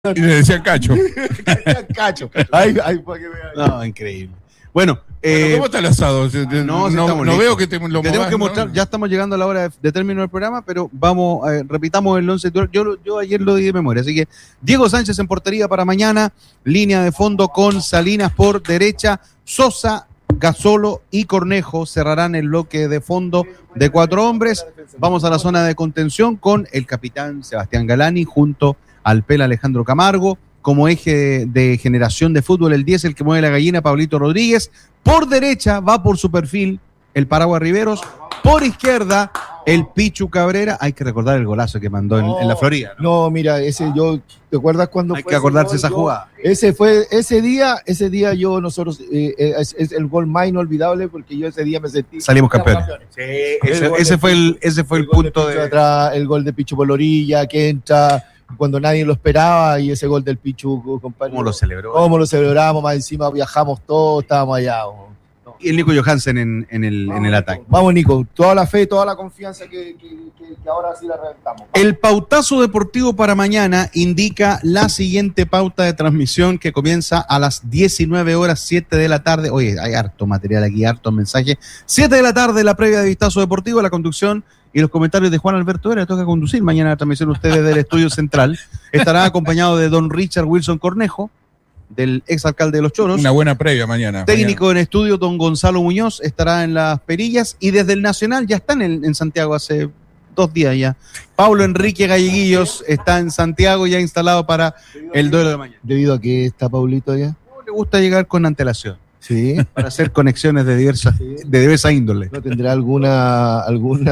Y le decían Cacho. Cacho. Ahí fue que me... No, increíble. Bueno, ¿cómo está el asado? No veo que te lo tenemos movas, que mostrar, ¿no? ya estamos llegando a la hora de término del programa, pero vamos, repitamos el 11 titular. Yo ayer lo di de memoria, así que Diego Sánchez en portería para mañana, línea de fondo con Salinas por derecha, Sosa, Gasolo y Cornejo cerrarán el bloque de fondo de 4 hombres. Vamos a la zona de contención con el capitán Sebastián Galani junto al Pela Alejandro Camargo. Como eje de generación de fútbol, el 10, el que mueve la gallina, Pablito Rodríguez. Por derecha va por su perfil el Paraguas Riveros. Por izquierda, el Pichu Cabrera. Hay que recordar el golazo que mandó en la Florida. No, mira, ¿te acuerdas cuando Hay que acordarse esa jugada. Ese día es el gol más inolvidable porque yo ese día me sentí. Salimos campeones. Sí, ese fue el punto de. Atrás, el gol de Pichu por la orilla, que entra cuando nadie lo esperaba, y ese gol del Pichu, compadre. ¿Cómo lo celebró? ¿Cómo lo celebramos? Más encima viajamos todos, estábamos allá. Y el Nico Johansen en el ataque. Vamos, Nico, toda la fe, toda la confianza que ahora sí la reventamos. El pautazo deportivo para mañana indica la siguiente pauta de transmisión que comienza a las 19 horas, 7 de la tarde. Oye, hay harto material aquí, harto mensaje. 7 de la tarde, la previa de Vistazo Deportivo, la conducción y los comentarios de Juan Alberto Vera. Toca conducir mañana la transmisión ustedes del Estudio Central. Estará acompañado de don Richard Wilson Cornejo, del exalcalde de Los Choros. Una buena previa mañana. Técnico en estudio, don Gonzalo Muñoz, estará en las perillas. Y desde el Nacional ya están en Santiago hace 2 días ya. Pablo Enrique Galleguillos está en Santiago ya instalado para el duelo de mañana. ¿Debido a que está Paulito allá? Le gusta llegar con antelación. Sí. Para hacer conexiones de diversa índole. ¿No tendrá alguna...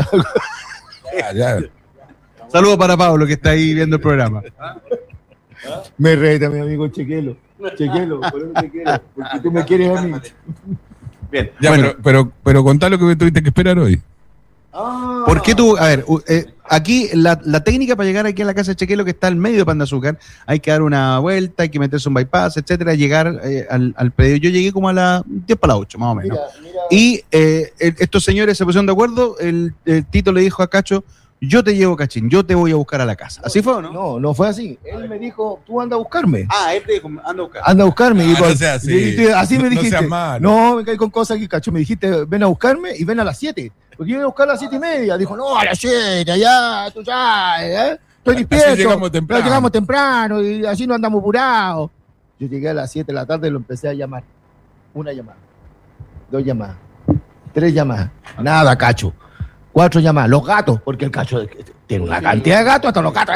Ya. Saludos para Pablo, que está ahí viendo el programa. Me reta mi amigo Chequelo, por eso te quiero, porque tú me quieres a mí. Bien. Ya, bueno, pero contá lo que tuviste que esperar hoy. ¿Por qué tú? A ver, aquí la técnica para llegar aquí a la casa de Chequelo, que está al medio de Pan de Azúcar, hay que dar una vuelta, hay que meterse un bypass, etcétera, llegar al predio. Yo llegué como a las 10 para las 8, más o menos. Mira. Y estos señores se pusieron de acuerdo. El Tito le dijo a Cacho: yo te llevo, Cachín, yo te voy a buscar a la casa. ¿Así fue o no? No fue así. Él me dijo, tú anda a buscarme. Él te dijo, anda a buscarme. Anda a buscarme. No sea así. Así me dijiste. No seas malo. No, me caí con cosas aquí, Cacho. Me dijiste, ven a buscarme y ven a las 7. Porque yo iba a buscar a las 7:30. Dijo, no, a las 7, ya, tú sabes, ¿eh? Estoy despierto. Llegamos temprano y así no andamos apurados. Yo llegué a las 7 de la tarde y lo empecé a llamar. 1 llamada, 2 llamadas, 3 llamadas. Nada, Cacho. 4 llamadas, los gatos, porque el Cacho tiene una cantidad de gatos, hasta los gatos.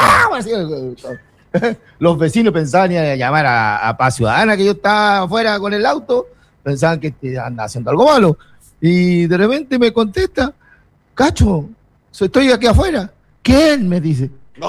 Los vecinos pensaban ir a llamar a Paz Ciudadana, que yo estaba afuera con el auto, pensaban que anda haciendo algo malo. Y de repente me contesta, Cacho, estoy aquí afuera. ¿Quién? Me dice.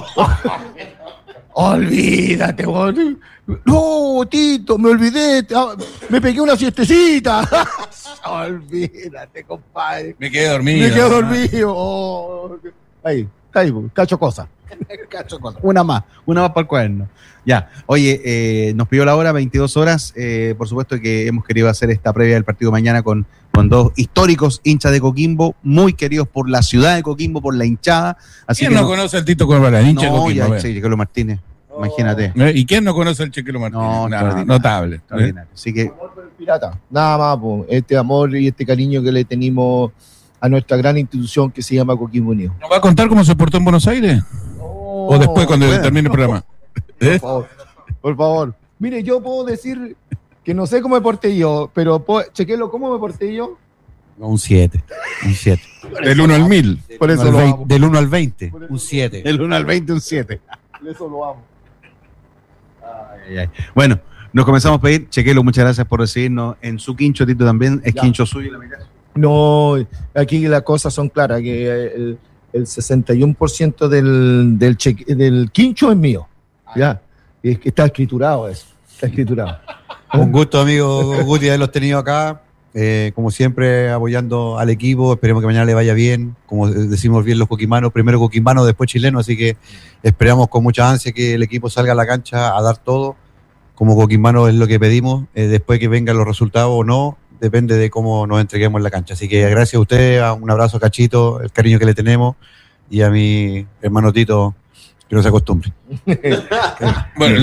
Olvídate, boludo. No, Tito, me olvidé. Me pegué una siestecita. Olvídate, compadre. Me quedé dormido. Oh. Ahí, Cacho cosa. Una más para el cuaderno. Ya, oye, nos pidió la hora, 22 horas. Por supuesto que hemos querido hacer esta previa del partido mañana con 2 históricos hinchas de Coquimbo, muy queridos por la ciudad de Coquimbo, por la hinchada. Así ¿Quién no conoce al Tito Corbalán, hincha de Coquimbo? No, Chequelo Martínez, imagínate. ¿Y quién no conoce al Chequelo Martínez? Notable. Así que... Amor por el pirata. Nada más, po. Este amor y este cariño que le tenemos a nuestra gran institución que se llama Coquimbo Unido. ¿Nos va a contar cómo se portó en Buenos Aires? ¿O después, cuando termine el programa? Por favor. Mire, yo puedo decir que no sé cómo me porté yo, pero Chequelo, ¿cómo me porté yo? Un 7. Del 1 al 1000. Por eso lo amo. Del 1 al 20. Un 7. Del 1 al 20, un 7. Por eso lo amo. Ay. Bueno, nos comenzamos a pedir. Chequelo, muchas gracias por recibirnos en su quincho. Tito también es quincho suyo. No, aquí las cosas son claras, que el 61% del quincho es mío. Ya, es que está escriturado eso. Está escriturado. Un gusto, amigo Guti, haberlos tenido acá. Como siempre, apoyando al equipo. Esperemos que mañana le vaya bien. Como decimos bien los coquimanos, primero coquimanos, después chilenos. Así que esperamos con mucha ansia que el equipo salga a la cancha a dar todo. Como coquimanos es lo que pedimos. Después que vengan los resultados o no, depende de cómo nos entreguemos en la cancha. Así que gracias a usted, un abrazo a Cachito, el cariño que le tenemos. Y a mi hermano Tito, Que no se acostumbre. Bueno,